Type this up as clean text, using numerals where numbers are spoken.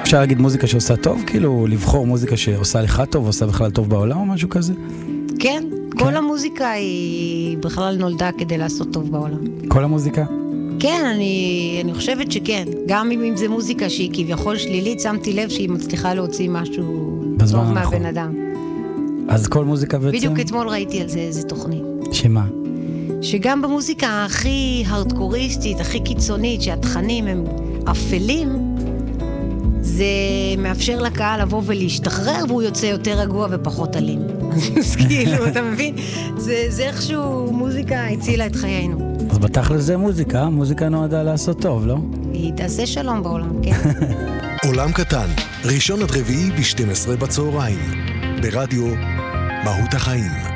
אפשר להגיד מוזיקה שעושה טוב? כאילו לבחור מוזיקה שעושה לך טוב, ועושה בכלל טוב בעולם או משהו כזה? כן, כל המוזיקה היא בכלל נולדה כדי לעשות טוב בעולם. כל המוזיקה? כן, אני חושבת שכן. גם אם זה מוזיקה שהיא כביכול שלילית, שמתי לב שהיא מצליחה להוציא משהו טוב מהבן אדם. אז כל מוזיקה בעצם? בדיוק אתמול ראיתי על זה איזה תוכנית. שמה? שגם במוזיקה הכי הרדקוריסטית, הכי קיצונית, שהתכנים הם אפלים, זה מאפשר לקהל לבוא ולהשתחרר, והוא יוצא יותר רגוע ופחות אלים. אז כאילו, אתה מבין? זה איכשהו מוזיקה הצילה את חיינו. אז בתכל'ס זה מוזיקה, מוזיקה נועדה לעשות טוב, לא? היא תעשה שלום בעולם, כן. עולם קטן, ראשון עד רביעי ב-12 בצהריים, ברדיו מהות החיים.